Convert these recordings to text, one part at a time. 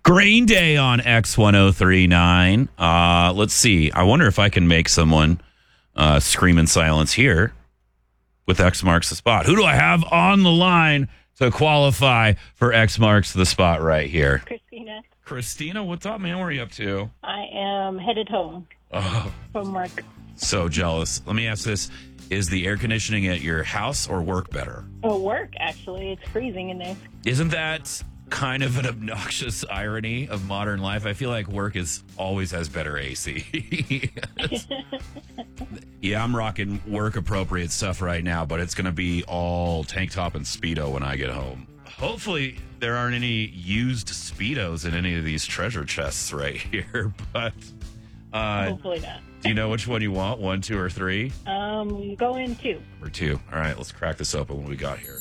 Green Day on X1039. Let's see. I wonder if I can make someone scream in silence here with X Marks the Spot. Who do I have on the line to qualify for X Marks the Spot right here? Christina. Christina, what's up, man? What are you up to? I am headed home from work. So jealous. Let me ask this. Is the air conditioning at your house or work better? Oh, work, actually. It's freezing in there. Isn't that kind of an obnoxious irony of modern life? I feel like work always has better AC. Yeah, I'm rocking work-appropriate stuff right now, but it's going to be all tank top and Speedo when I get home. Hopefully, there aren't any used Speedos in any of these treasure chests right here, but... Hopefully not. Do you know which one you want? 1, 2, or 3? Go in 2. Or 2. All right, let's crack this open. What we got here?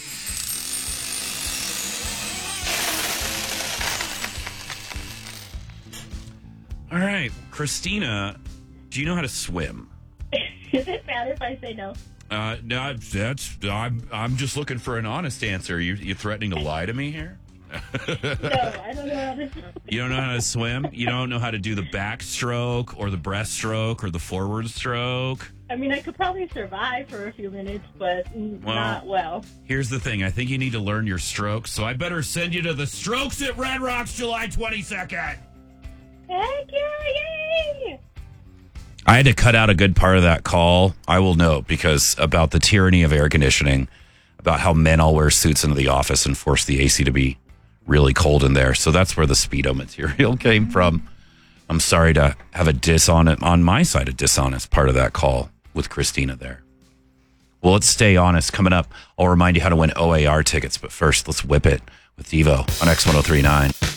All right, Christina, do you know how to swim? Is it bad if I say no? No, I'm just looking for an honest answer. You threatening to lie to me here? No, I don't know how to swim. You don't know how to swim? You don't know how to do the backstroke or the breaststroke or the forward stroke? I mean, I could probably survive for a few minutes, but not well. Here's the thing. I think you need to learn your strokes, so I better send you to the Strokes at Red Rocks July 22nd. Heck yeah, yay! I had to cut out a good part of that call, I will note, because about the tyranny of air conditioning, about how men all wear suits into the office and force the AC to be really cold in there. So that's where the Speedo material came from. I'm sorry to have on my side, a dishonest part of that call with Christina there. Well, let's stay honest. Coming up, I'll remind you how to win OAR tickets. But first, let's whip it with Devo on X1039.